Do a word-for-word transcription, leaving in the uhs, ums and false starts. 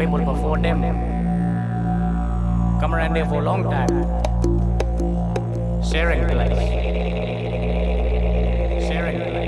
people before them come around there for a long time.